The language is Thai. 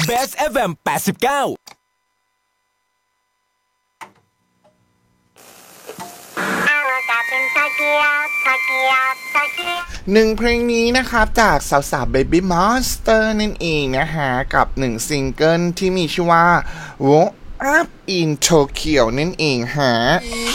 Best FM 89 หนึ่งเพลงนี้นะครับจากสาวๆ Baby Monster นั่นเองนะฮะกับหนึ่งซิงเกิลที่มีชื่อว่า Woke Up in Tokyo นั่นเองฮะ